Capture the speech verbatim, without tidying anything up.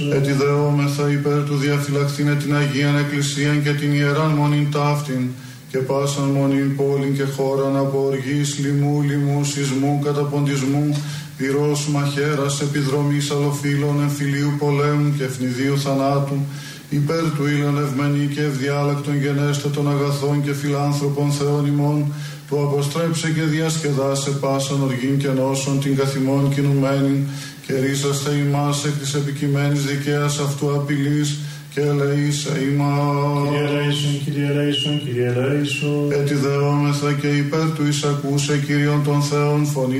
Ετιδεόμεθα υπέρ του διαφυλακτήνε την Αγίαν Εκκλησίαν και την Ιεράν Μονήν ταύτην και πάσαν μονήν πόλην και χώραν από οργής, λοιμού, λοιμού, σεισμού, καταποντισμού, πυρός, μαχαίρας, επιδρομής αλλοφύλων, εμφυλίου πολέμου και ευνηδίου θανάτου, υπέρ του ήλιον ευμένη και ευδιάλακτον γενέστε των αγαθών και φιλάνθρωπων Θεών ημών, που αποστρέψε και διασκεδάσε πάσαν οργήν και νόσων την καθημών κινουμένην, και ρίσαστε ημάς εκ της επικειμένης δικαίας αυτού απειλής, και ελεήσε ημάς. Κύριε ελέησον, Κύριε ελέησον, Κύριε ελέησον. Ετιδεόμεθα και υπέρ του εισακούσε Κύριον των Θεών φωνή